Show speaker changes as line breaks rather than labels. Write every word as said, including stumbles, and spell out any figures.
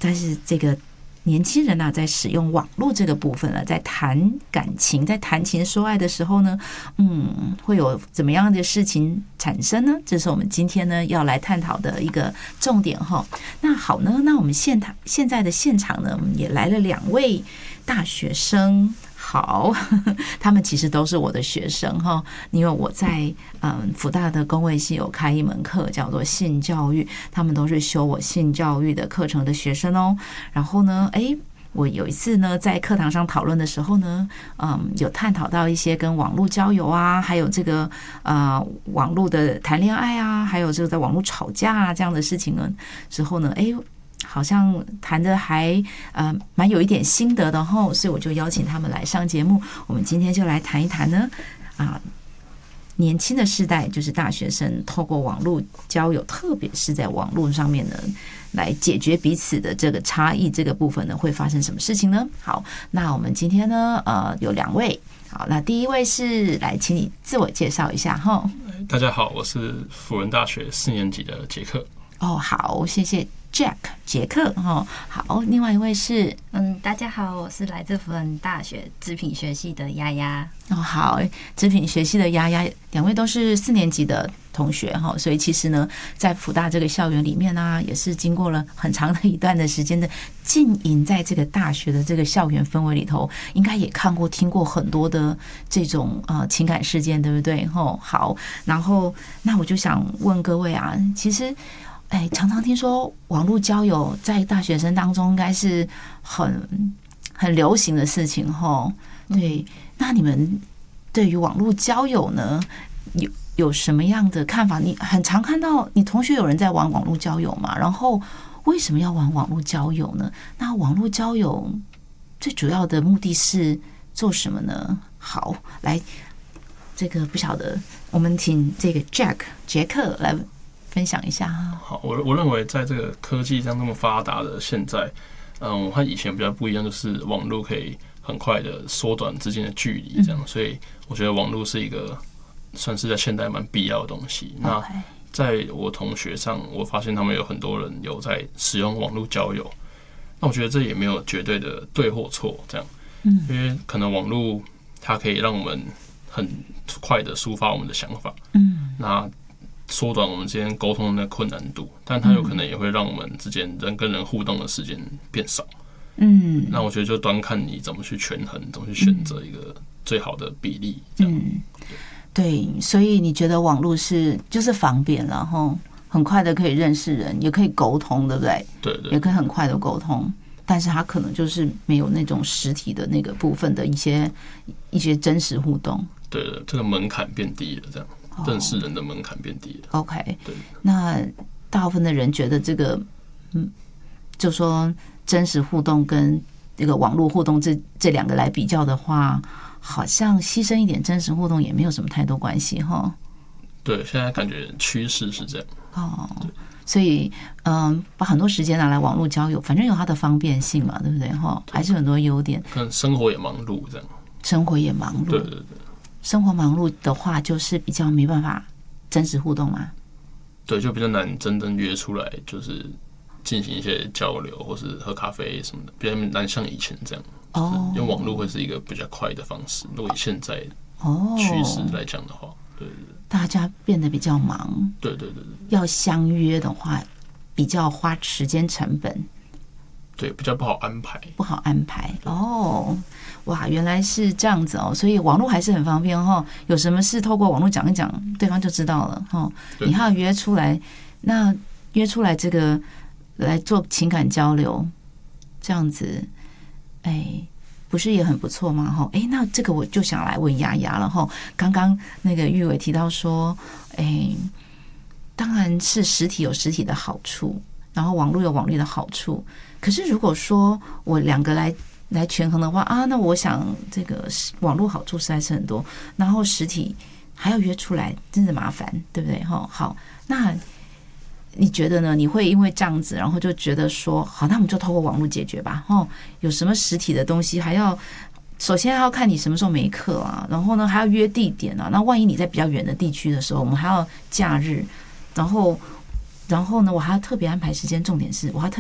但是这个年轻人啊，在使用网络这个部分了，在谈感情、在谈情说爱的时候呢，嗯，会有怎么样的事情产生呢？这是我们今天呢要来探讨的一个重点哈。那好呢，那我们现场现在的现场呢，也来了两位大学生。好，他们其实都是我的学生哈，因为我在嗯辅大的公卫系有开一门课叫做性教育，他们都是修我性教育的课程的学生哦。然后呢，哎，我有一次呢在课堂上讨论的时候呢，嗯，有探讨到一些跟网络交友啊，还有这个呃网络的谈恋爱啊，还有这个在网络吵架啊这样的事情呢之后呢，哎。好像谈的还呃蛮有一点心得的吼，所以我就邀请他们来上节目。我们今天就来谈一谈呢，啊，年轻的世代就是大学生透过网络交友，特别是在网络上面呢，来解决彼此的这个差异这个部分呢，会发生什么事情呢？好，那我们今天呢，呃，有两位。好，那第一位是来，请你自我介绍一下哈。
大家好，我是辅仁大学四年级的杰克。
哦，好，谢谢。Jack 杰克哦，好，另外一位是
嗯，大家好，我是来自辅仁大学织品学系的丫丫。
哦，好，织品学系的丫丫，两位都是四年级的同学哈，所以其实呢，在辅大这个校园里面呢、啊，也是经过了很长的一段的时间的浸淫在这个大学的这个校园氛围里头，应该也看过、听过很多的这种呃情感事件，对不对？吼，好，然后那我就想问各位啊，其实。哎，常常听说网络交友在大学生当中应该是很很流行的事情吼。对，那你们对于网络交友呢，有有什么样的看法？你很常看到你同学有人在玩网络交友嘛？然后为什么要玩网络交友呢？那网络交友最主要的目的是做什么呢？好，来，这个不晓得，我们请这个 Jack 杰克来。分享一下哈。
好，我我认为在这个科技这样那么发达的现在，嗯，和以前比较不一样，就是网络可以很快的缩短之间的距离，这样，所以我觉得网络是一个算是在现代蛮必要的东西。那在我同学上，我发现他们有很多人有在使用网络交友，那我觉得这也没有绝对的对或错，这样，因为可能网络它可以让我们很快的抒发我们的想法，嗯，那。缩短我们之间沟通的困难度，但它有可能也会让我们之间人跟人互动的时间变少。嗯，那我觉得就端看你怎么去权衡，怎么去选择一个最好的比例。这样，嗯，
对，所以你觉得网络是就是方便，然后很快的可以认识人，也可以沟通，对不对？
对 对, 對，
也可以很快的沟通，但是它可能就是没有那种实体的那个部分的一些一些真实互动。
对的，这个门槛变低了，这样。认识人的门槛变低了。
OK， 对，那大部分的人觉得这个，嗯，就说真实互动跟这个网络互动这这两个来比较的话，好像牺牲一点真实互动也没有什么太多关系哈。
对，现在感觉趋势是这样。
哦，所以嗯，把很多时间拿来网络交友，反正有它的方便性嘛，对不对哈？还是很多优点。
可能生活也忙碌这样。
生活也忙碌。
对对对。
生活忙碌的话，就是比较没办法真实互动嘛。
对，就比较难真正约出来，就是进行一些交流，或是喝咖啡什么的，比较难像以前这样。哦，用网络会是一个比较快的方式。如果以现在趋势来讲的话，对对对，
大家变得比较忙。
对对对对，
要相约的话，比较花时间成本。
对，比较不好安排，
不好安排哦。哇，原来是这样子哦，所以网络还是很方便哈。有什么事透过网络讲一讲，对方就知道了哈。你还要约出来，那约出来这个来做情感交流，这样子，哎，不是也很不错吗？哈，哎，那这个我就想来问丫丫了哈。刚刚那个玉伟提到说，哎，当然是实体有实体的好处，然后网络有网络的好处。可是如果说我两个来来权衡的话啊，那我想这个网络好处实在是很多，然后实体还要约出来，真的麻烦，对不对？哈，好，那你觉得呢？你会因为这样子，然后就觉得说，好，那我们就透过网络解决吧。哦，有什么实体的东西还要首先要看你什么时候没课啊，然后呢还要约地点啊。那万一你在比较远的地区的时候，我们还要假日，然后然后呢我还要特别安排时间，重点是我还要特